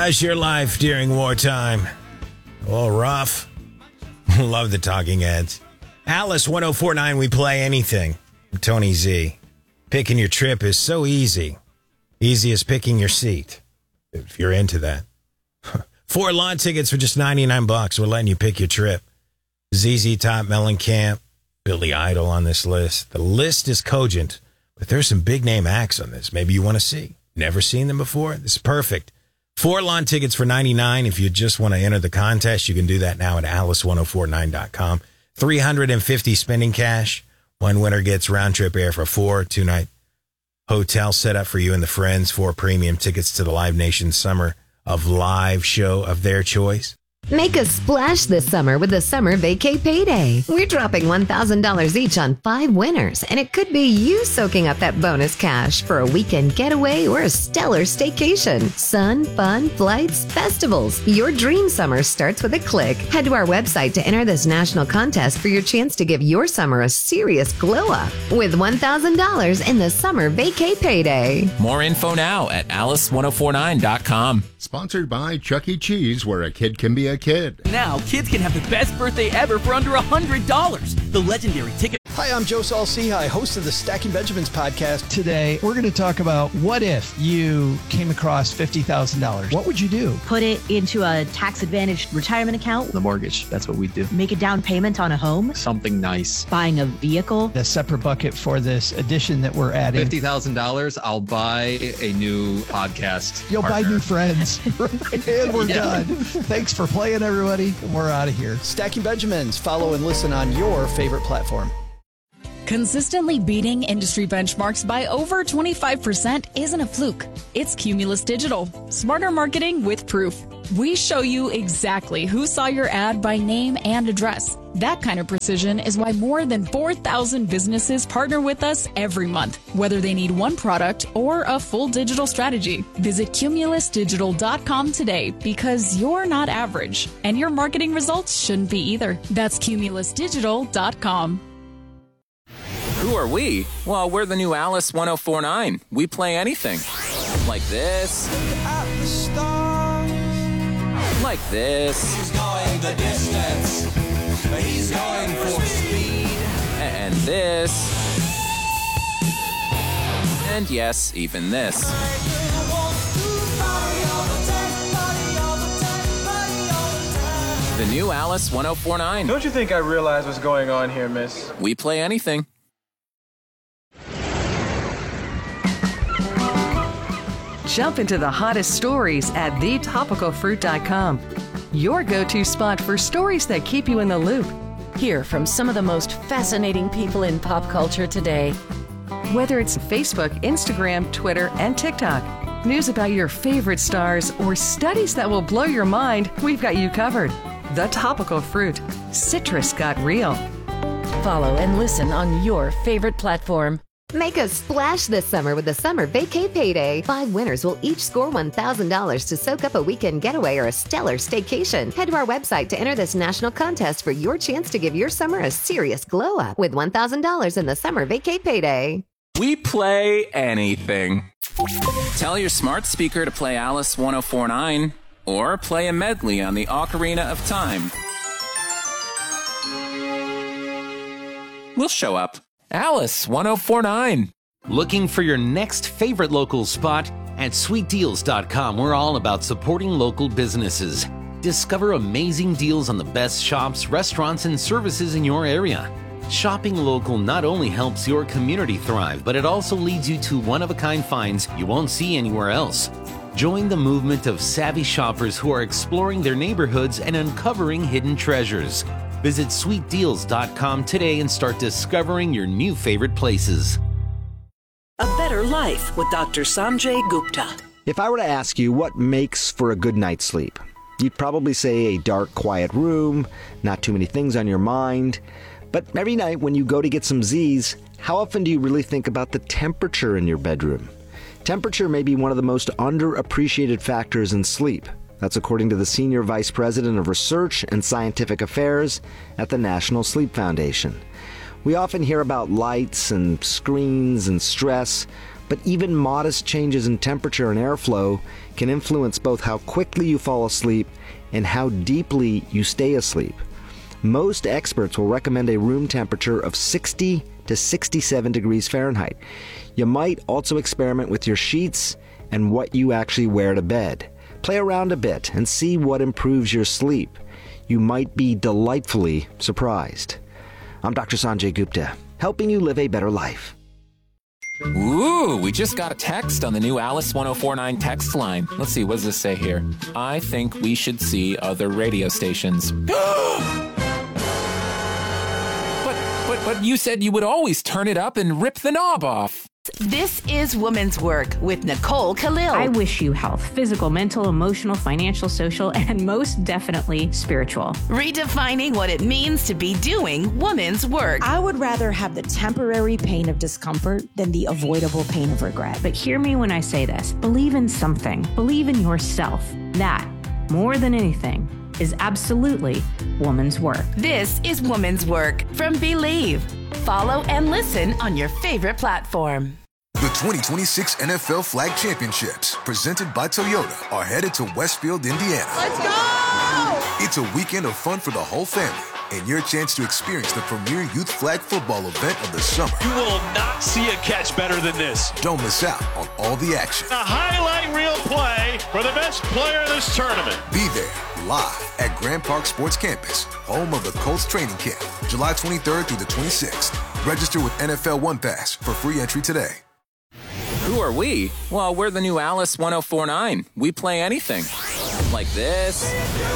How's your life during wartime? Well, rough. Love the Talking Heads. Alice 1049, we play anything. Tony Z. Picking your trip is so easy. Easy as picking your seat. If you're into that. 4 lawn tickets for just $99. We're letting you pick your trip. ZZ Top, Mellencamp, Billy Idol on this list. The list is cogent, but there's some big name acts on this. Maybe you want to see. Never seen them before? This is perfect. 4 lawn tickets for $99. If you just want to enter the contest, you can do that now at alice1049.com. 350 spending cash. One winner gets round trip air for 4 2-night hotel set up for you and the friends. 4 premium tickets to the Live Nation Summer of Live show of their choice. Make a splash this summer with the Summer Vacay Payday. We're dropping $1,000 each on 5 winners, and it could be you soaking up that bonus cash for a weekend getaway or a stellar staycation. Sun, fun, flights, festivals. Your dream summer starts with a click. Head to our website to enter this national contest for your chance to give your summer a serious glow up with $1,000 in the Summer Vacay Payday. More info now at alice1049.com. Sponsored by Chuck E. Cheese, where a kid can be a kid. Now, kids can have the best birthday ever for under $100. The legendary ticket. Hi, I'm Joe Saul-Sehy, host of the Stacking Benjamins podcast. Today, we're going to talk about what if you came across $50,000. What would you do? Put it into a tax-advantaged retirement account. The mortgage. That's what we do. Make a down payment on a home. Something nice. Buying a vehicle. A separate bucket for this addition that we're adding. $50,000, I'll buy a new podcast. You'll partner. buy new friends. And we're done. Thanks for playing, everybody. We're out of here. Stacking Benjamins. Follow and listen on your favorite platform. Consistently beating industry benchmarks by over 25% isn't a fluke. It's Cumulus Digital. Smarter marketing with proof. We show you exactly who saw your ad by name and address. That kind of precision is why more than 4,000 businesses partner with us every month, whether they need one product or a full digital strategy. Visit cumulusdigital.com today because you're not average, and your marketing results shouldn't be either. That's cumulusdigital.com. Who are we? Well, we're the new Alice 1049. We play anything. Like this. Like this. He's going the distance. He's going for speed. And this. And yes, even this. The new Alice 1049. Don't you think I realize what's going on here, miss? We play anything. Jump into the hottest stories at thetopicalfruit.com. Your go-to spot for stories that keep you in the loop. Hear from some of the most fascinating people in pop culture today. Whether it's Facebook, Instagram, Twitter, and TikTok, news about your favorite stars, or studies that will blow your mind, we've got you covered. The Topical Fruit. Citrus got real. Follow and listen on your favorite platform. Make a splash this summer with the Summer Vacay Payday. 5 winners will each score $1,000 to soak up a weekend getaway or a stellar staycation. Head to our website to enter this national contest for your chance to give your summer a serious glow up with $1,000 in the Summer Vacay Payday. We play anything. Tell your smart speaker to play Alice 1049 or play a medley on the Ocarina of Time. We'll show up. Alice 1049. Looking for your next favorite local spot? At sweetdeals.com, we're all about supporting local businesses. Discover amazing deals on the best shops, restaurants, and services in your area. Shopping local not only helps your community thrive, but it also leads you to one-of-a-kind finds you won't see anywhere else. Join the movement of savvy shoppers who are exploring their neighborhoods and uncovering hidden treasures. Visit sweetdeals.com today and start discovering your new favorite places. A Better Life with Dr. Sanjay Gupta. If I were to ask you what makes for a good night's sleep, you'd probably say a dark, quiet room, not too many things on your mind. But every night when you go to get some Z's, how often do you really think about the temperature in your bedroom? Temperature may be one of the most underappreciated factors in sleep. That's according to the Senior Vice President of Research and Scientific Affairs at the National Sleep Foundation. We often hear about lights and screens and stress, but even modest changes in temperature and airflow can influence both how quickly you fall asleep and how deeply you stay asleep. Most experts will recommend a room temperature of 60 to 67 degrees Fahrenheit. You might also experiment with your sheets and what you actually wear to bed. Play around a bit and see what improves your sleep. You might be delightfully surprised. I'm Dr. Sanjay Gupta, helping you live a better life. Ooh, we just got a text on the new Alice 1049 text line. Let's see, what does this say here? I think we should see other radio stations. But you said you would always turn it up and rip the knob off. This is Woman's Work with Nicole Khalil. I wish you health, physical, mental, emotional, financial, social, and most definitely spiritual. Redefining what it means to be doing woman's work. I would rather have the temporary pain of discomfort than the avoidable pain of regret. But hear me when I say this. Believe in something. Believe in yourself. That, more than anything, is absolutely woman's work. This is Woman's Work from Believe. Follow and listen on your favorite platform. The 2026 NFL Flag Championships, presented by Toyota, are headed to Westfield, Indiana. Let's go! It's a weekend of fun for the whole family and your chance to experience the premier youth flag football event of the summer. You will not see a catch better than this. Don't miss out on all the action. A highlight reel play for the best player of this tournament. Be there live at Grand Park Sports Campus, home of the Colts training camp, July 23rd through the 26th. Register with NFL One Pass for free entry today. Who are we? Well, we're the new Alice 1049. We play anything. Like this.